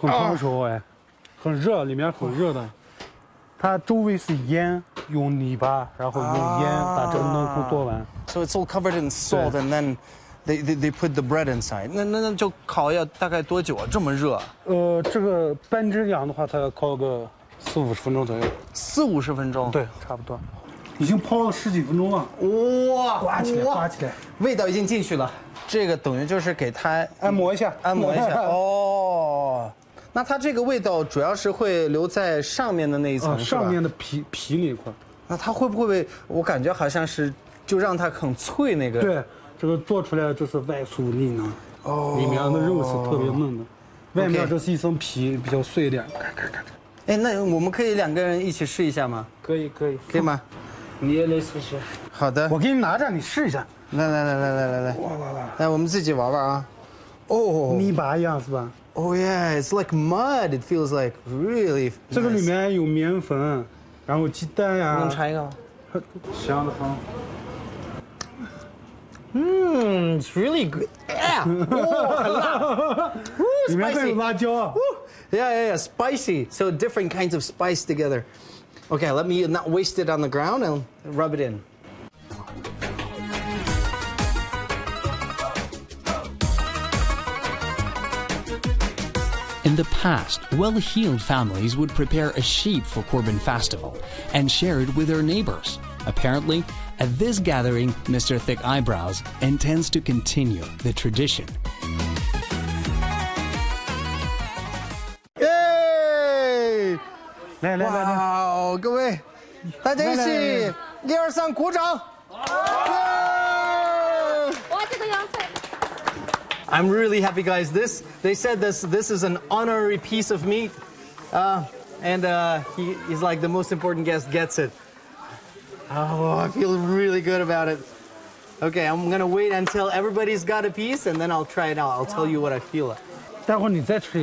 很成熟哎，很热，里面很热的。它周围是烟，用泥巴，然后用烟把这个嫩口做完。 So it's all covered in salt, and then they put the bread inside. 那就烤要大概多久啊？这么热？ 这个半只羊的话，它要烤个40-50分钟左右。 40-50分钟？ 对，差不多。已经泡了10几分钟了。 哇， 刮起来，刮起来， 味道已经进去了。这个等于就是给它按摩一下， 按摩一下。哦。那它这个味道主要是会留在上面的那一层，是吧？ 上面的皮那一块。 那它会不会？我感觉好像是就让它很脆那个。 对，这个做出来就是外酥里嫩，里面的肉是特别嫩的，外面这是一层皮比较碎一点。看。 哎，那我们可以2个人一起试一下吗？ 可以， 可以吗？ 你也来试试。 好的， 我给你拿着，你试一下。 来，来，我们自己玩玩啊。哦， 泥巴一样是吧？ Oh yeah, it's like mud. It feels like really. 这个里面有面粉，然后鸡蛋呀。 能尝一个吗？ 香的很。 It's really good. Yeah. 很辣。 里面还有辣椒。 Yeah, spicy. So different kinds of spice together. Okay, let me not waste it on the ground and rub it in. In the past, well-heeled families would prepare a sheep for Korban festival and share it with their neighbors. Apparently, at this gathering, Mr. Thick Eyebrows intends to continue the tradition. Yay! 来， 哇，各位，大家一起1、2、3，鼓掌！I'm really happy, guys. They said this is an honorary piece of meat, and he's like the most important guest gets it. Oh, I feel really good about it. Okay, I'm gonna wait until everybody's got a piece, and then I'll try it out. I'll tell you what I feel. 待会儿你再吃。